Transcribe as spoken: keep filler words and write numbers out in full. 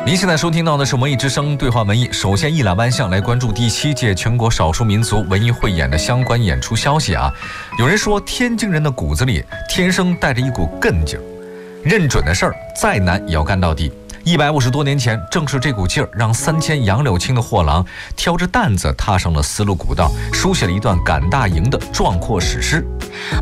您现在收听到的是文艺之声对话文艺，首先一览万象来关注第七届全国少数民族文艺汇演的相关演出消息啊。有人说天津人的骨子里天生带着一股韧劲儿，认准的事儿再难也要干到底。一百五十多年前，正是这股劲儿让三千杨柳青的货郎挑着担子踏上了丝路古道，书写了一段赶大营的壮阔史诗。